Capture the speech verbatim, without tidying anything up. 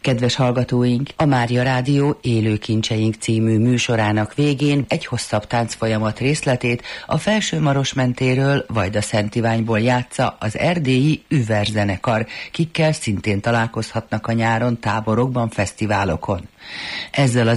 Kedves hallgatóink, a Mária Rádió Élő Kincseink című műsorának végén egy hosszabb táncfolyamat részletét a Felső-Marosmentéről, Vajda-Szent-Iványból játsza az erdélyi Üver zenekar, kikkel szintén találkozhatnak a nyáron táborokban, fesztiválokon. Ezzel az